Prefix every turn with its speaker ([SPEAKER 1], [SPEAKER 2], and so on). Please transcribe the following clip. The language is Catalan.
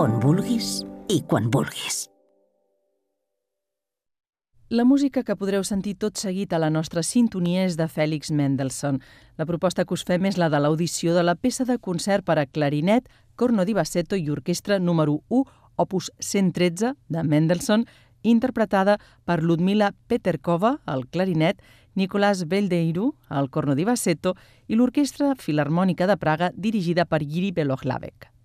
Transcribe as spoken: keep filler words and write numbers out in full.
[SPEAKER 1] on vulguis i quan vulguis.
[SPEAKER 2] La música que podreu sentir tot seguit a la nostra sintonia és de Félix Mendelssohn. La proposta que us fem és la de l'audició de la peça de concert per a clarinet, corno di bassetto i orquestra número u, opus cent tretze, de Mendelssohn, interpretada per Ludmila Peterkova, al clarinet, Nicolás Beldeiru, al corno di bassetto, i l'Orquestra Filharmònica de Praga, dirigida per Jiří Belohlavek.